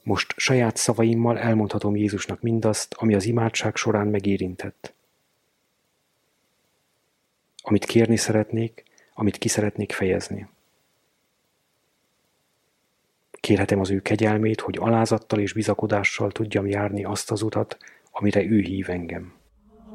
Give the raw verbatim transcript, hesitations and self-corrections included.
Most saját szavaimmal elmondhatom Jézusnak mindazt, ami az imádság során megérintett. Amit kérni szeretnék, amit ki szeretnék fejezni. Kérhetem az ő kegyelmét, hogy alázattal és bizakodással tudjam járni azt az utat, amire ő hív engem.